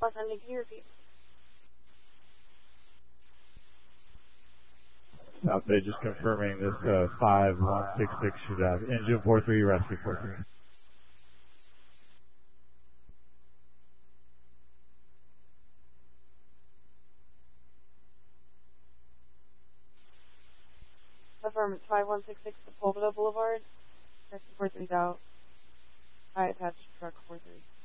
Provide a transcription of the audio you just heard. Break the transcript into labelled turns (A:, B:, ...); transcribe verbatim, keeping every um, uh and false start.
A: Ending, can you repeat?
B: South Bay just confirming this uh, five one six six should have engine four three, rescue four three.
A: Affirm, it's five one six six Sepulveda Boulevard. Rescue four three's out. I attached truck four three.